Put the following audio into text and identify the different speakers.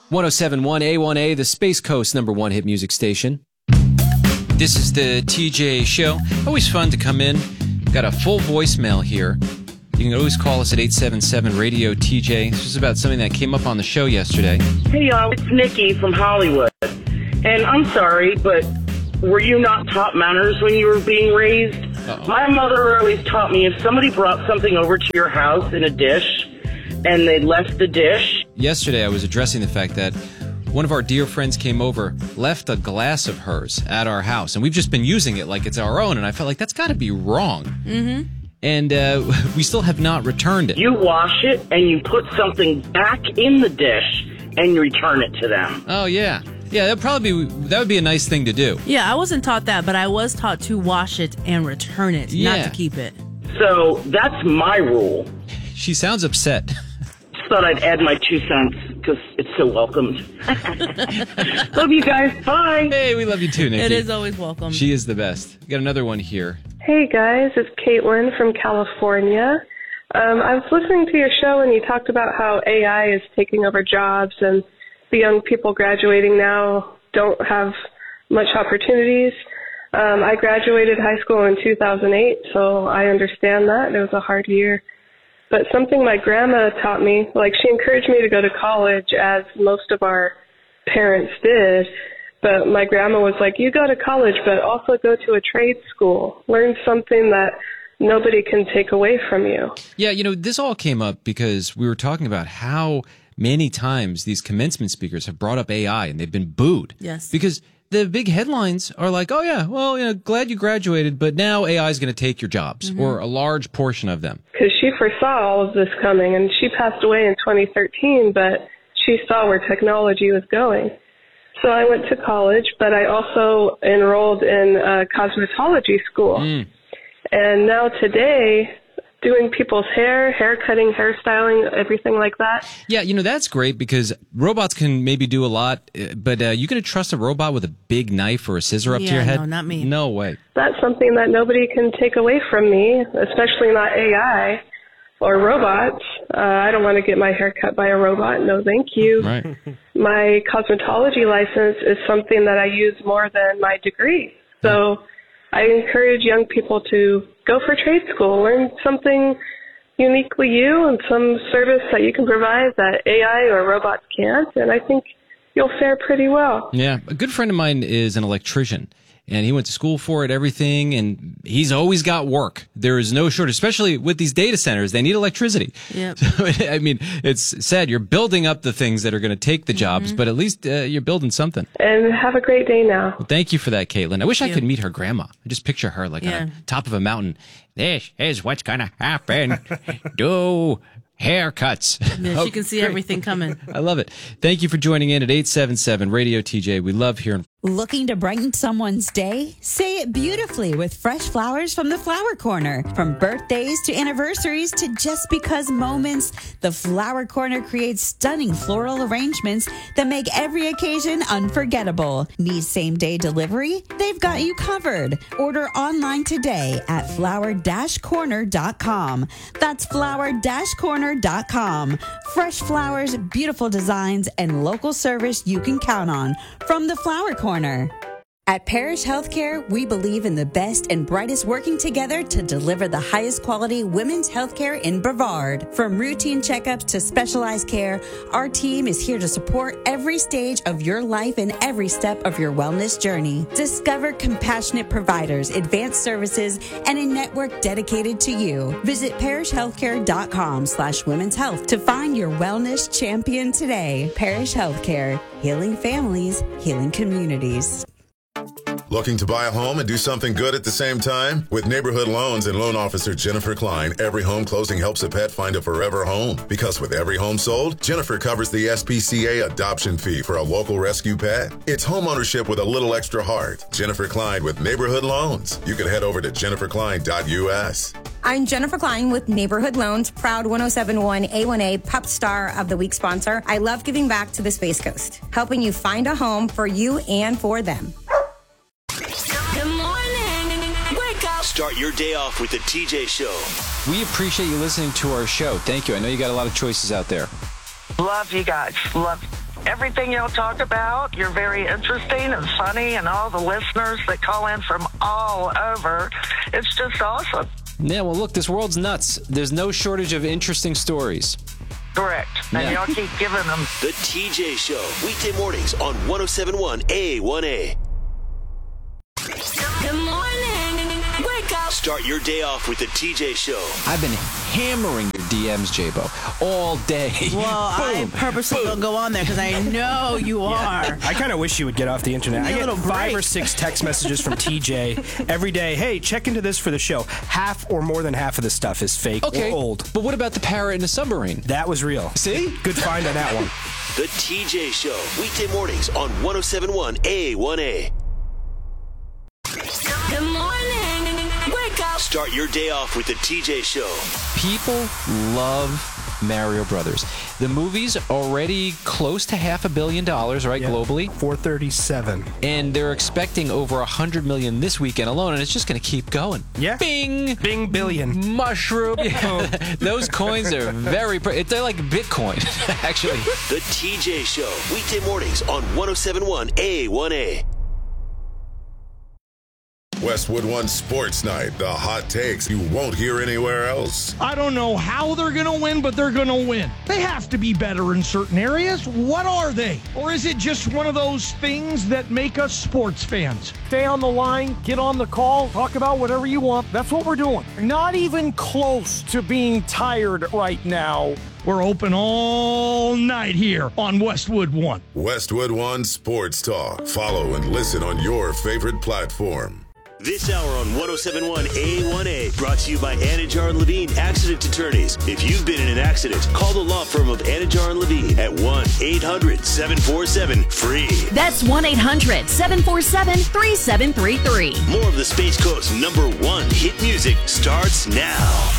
Speaker 1: 1071 A1A, the Space Coast #1 hit music station. This is the TJ Show. Always fun to come in. Got a full voicemail here. You can always call us at 877-RADIO-TJ. This is about something that came up on the show yesterday.
Speaker 2: Hey, y'all, it's Nikki from Hollywood. And I'm sorry, but were you not taught manners when you were being raised?
Speaker 1: Uh-oh.
Speaker 2: My mother always taught me if somebody brought something over to your house in a dish and they left the dish.
Speaker 1: Yesterday, I was addressing the fact that one of our dear friends came over, left a glass of hers at our house, and we've just been using it like it's our own, and I felt like that's got to be wrong. Mm-hmm. And we still have not returned it.
Speaker 2: You wash it and you put something back in the dish and you return it to them.
Speaker 1: Oh, yeah. Yeah, that would be a nice thing to do.
Speaker 3: Yeah, I wasn't taught that, but I was taught to wash it and return it, not to keep it.
Speaker 2: So that's my rule.
Speaker 1: She sounds upset.
Speaker 2: Just thought I'd add my 2 cents because it's so welcomed. Love you guys. Bye.
Speaker 1: Hey, we love you too, Nikki.
Speaker 3: It is always welcome.
Speaker 1: She is the best. We got another one here.
Speaker 4: Hey guys, it's Caitlin from California. I was listening to your show and you talked about how AI is taking over jobs and the young people graduating now don't have much opportunities. I graduated high school in 2008, so I understand that. It was a hard year. But something my grandma taught me, like she encouraged me to go to college as most of our parents did. But my grandma was like, you go to college, but also go to a trade school. Learn something that nobody can take away from you.
Speaker 1: Yeah, this all came up because we were talking about how many times these commencement speakers have brought up AI and they've been booed.
Speaker 3: Yes.
Speaker 1: Because the big headlines are like, oh, yeah, well, glad you graduated, but now AI is going to take your jobs, or a large portion of them.
Speaker 4: Because she foresaw all of this coming, and she passed away in 2013, but she saw where technology was going. So I went to college, but I also enrolled in a cosmetology school. And now today, doing people's hair cutting, hairstyling, everything like that.
Speaker 1: Yeah, that's great because robots can maybe do a lot, but you going to trust a robot with a big knife or a scissor up to your head?
Speaker 3: No, not me.
Speaker 1: No way.
Speaker 4: That's something that nobody can take away from me, especially not AI or robots. I don't want to get my hair cut by a robot. No, thank you.
Speaker 1: Right.
Speaker 4: My cosmetology license is something that I use more than my degree. So I encourage young people to go for trade school, learn something uniquely you and some service that you can provide that AI or robots can't, and I think you'll fare pretty well.
Speaker 1: Yeah, a good friend of mine is an electrician, and he went to school for it, everything, and he's always got work. There is no shortage, especially with these data centers. They need electricity.
Speaker 3: Yep.
Speaker 1: So, I mean, it's sad. You're building up the things that are going to take the jobs, but at least you're building something.
Speaker 4: And have a great day now.
Speaker 1: Well, thank you for that, Caitlin. I wish I could meet her grandma. I just picture her like on top of a mountain. This is what's going to happen. Do haircuts.
Speaker 3: Yeah, she can see everything coming.
Speaker 1: I love it. Thank you for joining in at 877-RADIO-TJ. We love hearing.
Speaker 5: Looking to brighten someone's day? Say it beautifully with fresh flowers from the Flower Corner. From birthdays to anniversaries to just because moments, the Flower Corner creates stunning floral arrangements that make every occasion unforgettable. Need same-day delivery? They've got you covered. Order online today at flower-corner.com. That's flower-corner.com. Fresh flowers, beautiful designs, and local service you can count on from the Flower Corner. At Parish Healthcare, we believe in the best and brightest working together to deliver the highest quality women's healthcare in Brevard. From routine checkups to specialized care, our team is here to support every stage of your life and every step of your wellness journey. Discover compassionate providers, advanced services, and a network dedicated to you. Visit parishhealthcare.com/women's health to find your wellness champion today. Parish Healthcare, healing families, healing communities.
Speaker 6: Looking to buy a home and do something good at the same time? With Neighborhood Loans and loan officer Jennifer Klein, every home closing helps a pet find a forever home. Because with every home sold, Jennifer covers the SPCA adoption fee for a local rescue pet. It's home ownership with a little extra heart. Jennifer Klein with Neighborhood Loans. You can head over to jenniferklein.us.
Speaker 7: I'm Jennifer Klein with Neighborhood Loans, proud 1071 A1A Pup Star of the Week sponsor. I love giving back to the Space Coast, helping you find a home for you and for them.
Speaker 8: Good morning. Wake up.
Speaker 9: Start your day off with the TJ Show.
Speaker 1: We appreciate you listening to our show. Thank you. I know you got a lot of choices out there.
Speaker 2: Love you guys. Love
Speaker 10: everything y'all talk about. You're very interesting and funny, and all the listeners that call in from all over. It's just awesome.
Speaker 1: Yeah, well, look, this world's nuts. There's no shortage of interesting stories.
Speaker 10: Correct. And y'all keep giving them.
Speaker 9: The TJ Show, weekday mornings on 107.1 A1A.
Speaker 8: Good morning. Wake up.
Speaker 9: Start your day off with the TJ Show.
Speaker 1: I've been hammering your DMs, J-Bo, all day.
Speaker 3: Well, I purposely don't go on there because I know you are.
Speaker 11: I kind of wish you would get off the internet. I get 5 or 6 text messages from TJ every day. Hey, check into this for the show. Half or more than half of the stuff is fake or old.
Speaker 1: But what about the parrot in the submarine?
Speaker 11: That was real.
Speaker 1: See?
Speaker 11: Good find on that one.
Speaker 9: The TJ Show, weekday mornings on 107.1 A1A.
Speaker 8: Good morning. Wake up.
Speaker 9: Start your day off with the TJ Show.
Speaker 1: People love Mario Brothers. The movie's already close to $500 million, right, globally?
Speaker 11: 437.
Speaker 1: And they're expecting over 100 million this weekend alone, and it's just going to keep going.
Speaker 11: Yeah.
Speaker 1: Bing!
Speaker 11: Bing billion.
Speaker 1: Mushroom. Yeah. Those coins are very... They're like Bitcoin, actually.
Speaker 9: The TJ Show, weekday mornings on 107.1 A1A.
Speaker 6: Westwood One Sports Night, the hot takes you won't hear anywhere else.
Speaker 12: I don't know how they're going to win, but they're going to win. They have to be better in certain areas. What are they? Or is it just one of those things that make us sports fans? Stay on the line, get on the call, talk about whatever you want. That's what we're doing. Not even close to being tired right now. We're open all night here on Westwood One.
Speaker 6: Westwood One Sports Talk. Follow and listen on your favorite platform.
Speaker 9: This hour on 107.1 A1A, brought to you by Anajar and Levine Accident Attorneys. If you've been in an accident, call the law firm of Anajar and Levine at 1-800-747-FREE.
Speaker 13: That's 1-800-747-3733.
Speaker 9: More of the Space Coast's #1 hit music starts now.